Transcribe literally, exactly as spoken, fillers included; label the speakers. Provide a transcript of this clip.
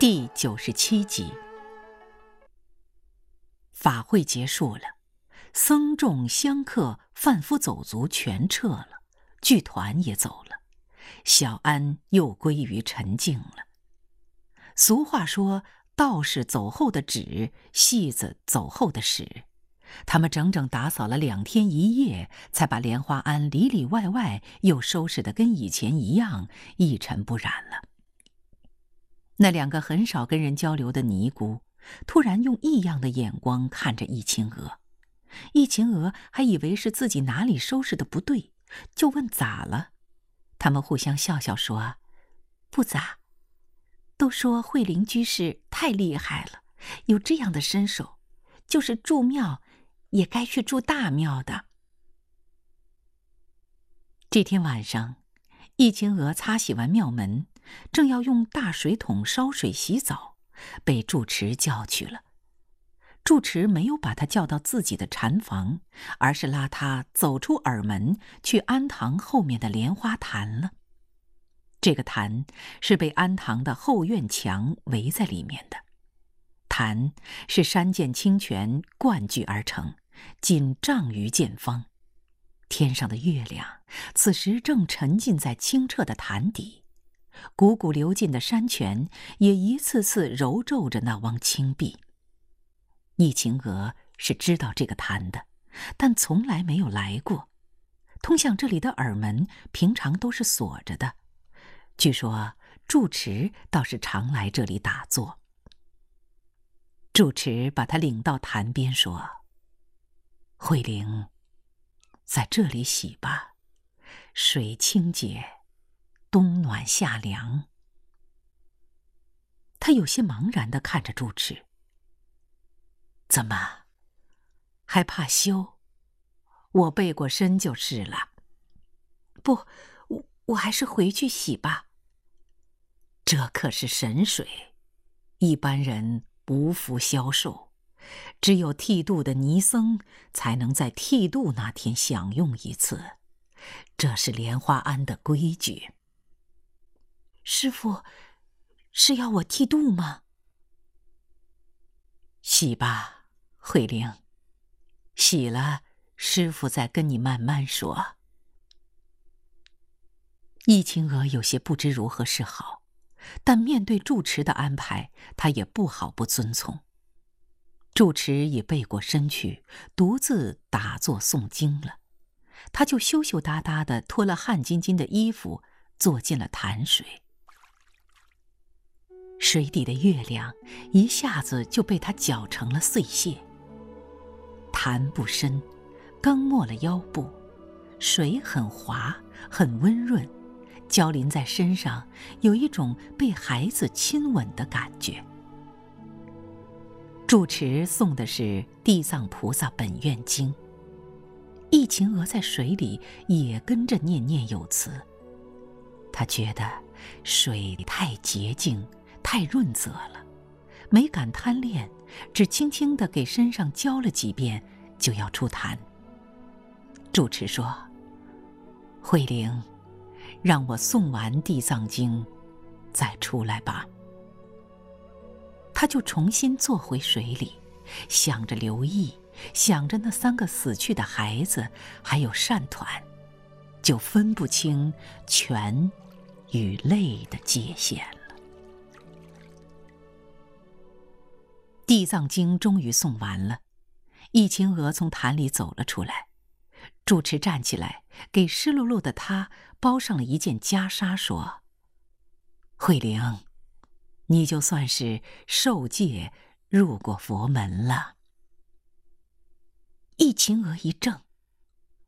Speaker 1: 第九十七集。法会结束了，僧众香客贩夫走卒全撤了，剧团也走了，小安又归于沉静了。俗话说，道士走后的纸，戏子走后的屎。他们整整打扫了两天一夜，才把莲花庵里里外外又收拾得跟以前一样，一尘不染了。那两个很少跟人交流的尼姑，突然用异样的眼光看着易秦娥。易秦娥还以为是自己哪里收拾的不对，就问咋了。他们互相笑笑说：“不咋，都说慧灵居士太厉害了，有这样的身手，就是住庙也该去住大庙的。”这天晚上，易秦娥擦洗完庙门，正要用大水桶烧水洗澡，被住持叫去了。住持没有把他叫到自己的禅房，而是拉他走出耳门，去庵堂后面的莲花坛了。这个坛是被庵堂的后院墙围在里面的，坛是山涧清泉灌聚而成，仅丈余见方。天上的月亮此时正沉浸在清澈的潭底，汩汩流进的山泉也一次次揉皱着那汪清碧。易秦娥是知道这个潭的，但从来没有来过。通向这里的耳门平常都是锁着的，据说住持倒是常来这里打坐。住持把他领到潭边说：“慧灵，在这里洗吧，水清洁，冬暖夏凉。”他有些茫然地看着住持：“怎么，还怕羞？我背过身就是了。”“不，我我还是回去洗吧。”“这可是神水，一般人不服消受，只有剃度的尼僧才能在剃度那天享用一次，这是莲花庵的规矩。”“师父，是要我剃度吗？”“洗吧，慧灵，洗了，师父再跟你慢慢说。”易秦娥有些不知如何是好，但面对住持的安排，他也不好不遵从。住持已背过身去，独自打坐诵经了，他就羞羞答答地脱了汗津津的衣服，坐进了潭水。水底的月亮一下子就被他搅成了碎屑。潭不深，刚没了腰部，水很滑，很温润，浇淋在身上，有一种被孩子亲吻的感觉。住持诵的是《地藏菩萨本愿经》，易秦娥在水里也跟着念念有词。他觉得水太洁净，太润泽了，没敢贪恋，只轻轻地给身上浇了几遍，就要出坛。住持说：“慧灵，让我诵完地藏经，再出来吧。”他就重新坐回水里，想着刘毅，想着那三个死去的孩子，还有善团，就分不清权与泪的界限了。地藏经终于诵完了，易秦娥从坛里走了出来。住持站起来，给湿漉漉的他包上了一件袈裟，说：“慧灵，你就算是受戒入过佛门了。”易秦娥一怔，